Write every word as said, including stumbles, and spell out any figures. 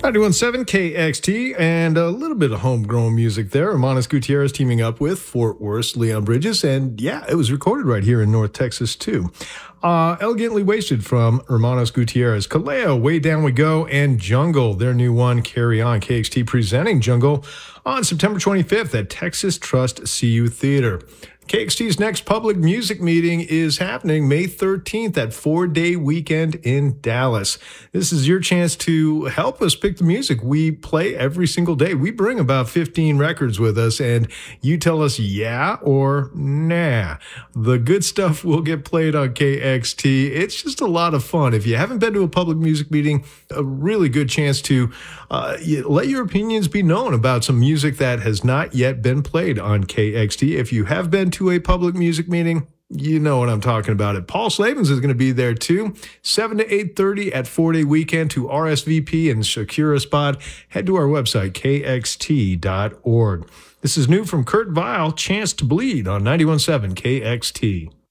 ninety-one point seven K X T, and a little bit of homegrown music there. Hermanos Gutierrez teaming up with Fort Worth's Leon Bridges, and yeah, it was recorded right here in North Texas, too. Uh, Elegantly Wasted from Hermanos Gutierrez. Kaleo, Way Down We Go, and Jungle, their new one, Carry On. K X T presenting Jungle on September twenty-fifth at Texas Trust C U Theater. K X T's next public music meeting is happening May thirteenth at Four Day Weekend in Dallas. This is your chance to help us pick the music we play every single day. We bring about fifteen records with us, and you tell us yeah or nah. The good stuff will get played on K X T. It's just a lot of fun. If you haven't been to a public music meeting, a really good chance to uh, let your opinions be known about some music that has not yet been played on K X T. If you have been to a public music meeting, you know what I'm talking about. It. Paul Slavens is going to be there too, seven to eight thirty at Four Day Weekend. To R S V P and secure a spot, head to our website, K X T dot org. This is new from Kurt Vile, Chance to Bleed on ninety-one point seven K X T.